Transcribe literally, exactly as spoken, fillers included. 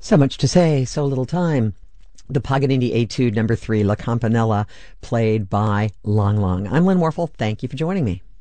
So much to say, so little time. The Paganini Etude number three, La Campanella, played by Lang Lang. I'm Lynn Warfel. Thank you for joining me.